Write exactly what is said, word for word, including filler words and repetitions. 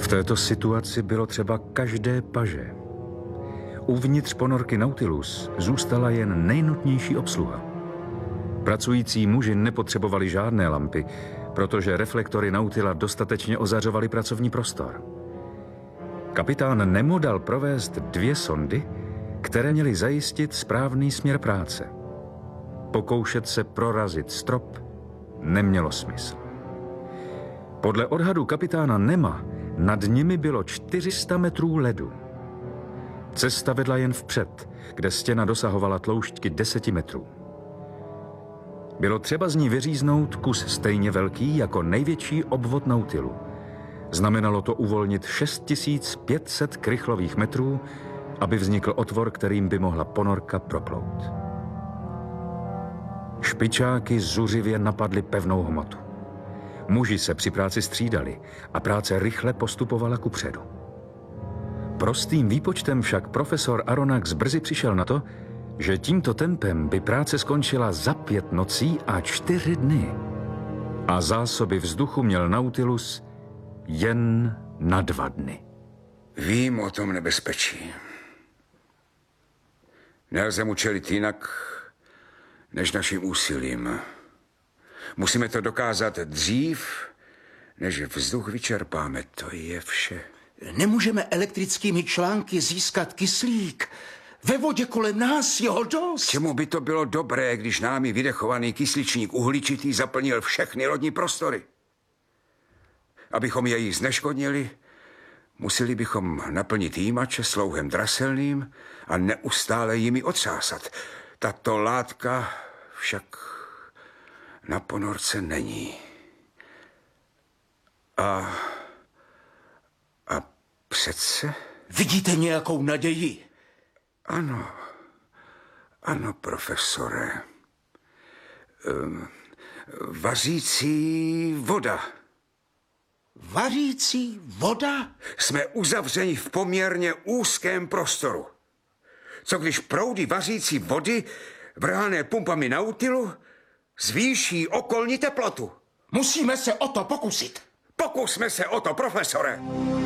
V této situaci bylo třeba každé paže. Uvnitř ponorky Nautilus zůstala jen nejnutnější obsluha. Pracující muži nepotřebovali žádné lampy, protože reflektory Nautila dostatečně ozařovaly pracovní prostor. Kapitán Nemo dal provést dvě sondy, které měly zajistit správný směr práce. Pokoušet se prorazit strop nemělo smysl. Podle odhadu kapitána Nema nad nimi bylo čtyři sta metrů ledu. Cesta vedla jen vpřed, kde stěna dosahovala tloušťky deseti metrů. Bylo třeba z ní vyříznout kus stejně velký jako největší obvod Nautilu. Znamenalo to uvolnit šest tisíc pět set krychlových metrů, aby vznikl otvor, kterým by mohla ponorka proplout. Špičáky zuřivě napadly pevnou hmotu. Muži se při práci střídali a práce rychle postupovala kupředu. Prostým výpočtem však profesor Aronnax brzy přišel na to, že tímto tempem by práce skončila za pět nocí a čtyři dny. A zásoby vzduchu měl Nautilus jen na dva dny. Vím o tom nebezpečí. Nelze mu čelit jinak, než naším úsilím. Musíme to dokázat dřív, než vzduch vyčerpáme. To je vše. Nemůžeme elektrickými články získat kyslík. Ve vodě kolem nás je ho dost. Čemu by to bylo dobré, když námi vydechovaný kysličník uhličitý zaplnil všechny lodní prostory? Abychom jej zneškodnili, museli bychom naplnit jímače slouhem draselným a neustále jimi otřásat. Tato látka však na ponorce není. A... a přece... Vidíte nějakou naději? Ano, ano, profesore. Um, vařící voda. Vařící voda? Jsme uzavřeni v poměrně úzkém prostoru. Co když proudy vařící vody, vrhané pumpami Nautilu, zvýší okolní teplotu? Musíme se o to pokusit. Pokusme se o to, profesore.